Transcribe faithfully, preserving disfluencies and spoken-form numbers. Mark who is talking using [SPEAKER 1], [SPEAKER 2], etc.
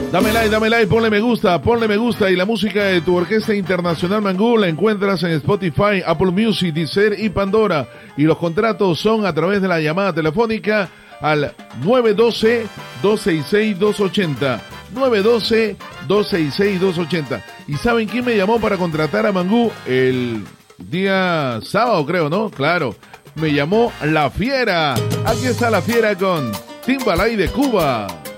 [SPEAKER 1] Dame like, dame like, ponle me gusta, ponle me gusta. Y la música de tu orquesta internacional Mangú la encuentras en Spotify, Apple Music, Deezer y Pandora. Y los contratos son a través de la llamada telefónica al nueve uno dos, dos seis seis, dos ocho cero. nueve uno dos, dos seis seis, dos ocho cero. ¿Y saben quién me llamó para contratar a Mangú? El día sábado, creo, ¿no? Claro, me llamó La Fiera. Aquí está La Fiera con Timbalay de Cuba.